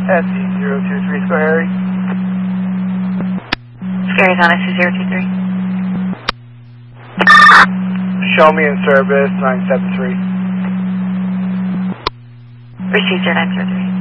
SC023 Scary. Scary's on SC023. Show me in service 973. Received your 973.